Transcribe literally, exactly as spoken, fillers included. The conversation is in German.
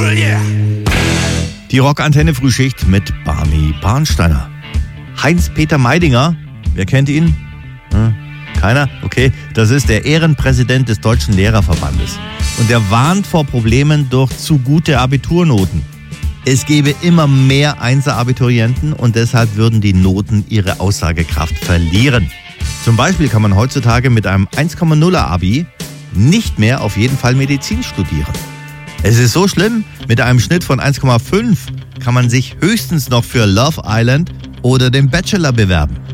yeah! Die Rockantenne-Frühschicht mit Barney Barnsteiner. Heinz-Peter Meidinger, wer kennt ihn? Hm, keiner? Okay, das ist der Ehrenpräsident des Deutschen Lehrerverbandes. Und der warnt vor Problemen durch zu gute Abiturnoten. Es gäbe immer mehr Einser-Abiturienten und deshalb würden die Noten ihre Aussagekraft verlieren. Zum Beispiel kann man heutzutage mit einem eins Komma nuller Abi nicht mehr auf jeden Fall Medizin studieren. Es ist so schlimm, mit einem Schnitt von eins Komma fünf kann man sich höchstens noch für Love Island oder den Bachelor bewerben.